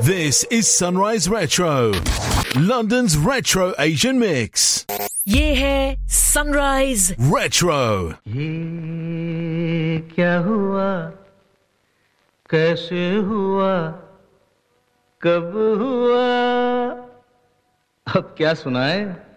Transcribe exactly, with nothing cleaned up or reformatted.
This is Sunrise Retro, London's retro Asian mix. ये है Sunrise Retro. ये क्या हुआ, कैसे हुआ, कब हुआ, अब क्या सुनाए?